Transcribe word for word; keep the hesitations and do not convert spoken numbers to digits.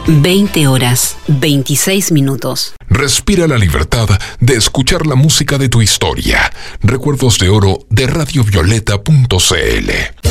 veinte horas, veintiséis minutos. Respira la libertad de escuchar la música de tu historia. Recuerdos de oro de radio violeta punto c l.